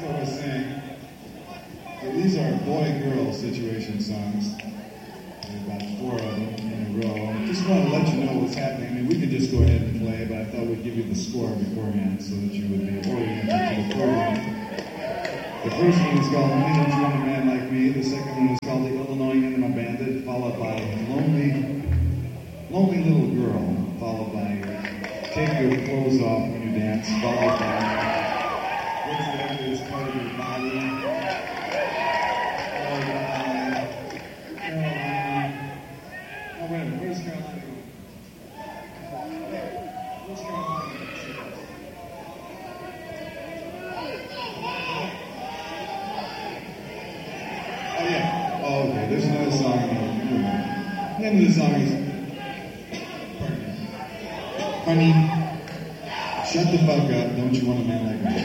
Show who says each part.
Speaker 1: So I was saying, so these are boy-girl situation songs. There are about 4 of them in a row. Just want to let you know what's happening. I mean, we could just go ahead and play, but I thought we'd give you the score beforehand so that you would be oriented to the program. The first one is called Only Don't You Want a Man Like Me. The second one is called The Illinois Enema Bandit, followed by Lonely Little Girl, followed by Take Your Clothes Off When You Dance, followed by What's the Ugliest Part of Your Body, followed by Carolina. Oh, wait a minute, where's Carolina going? Where's Carolina? Oh, yeah. Oh, okay, there's another song. The name of the song is Honey, Shut the Fuck Up, Don't You Want a Man Like Me?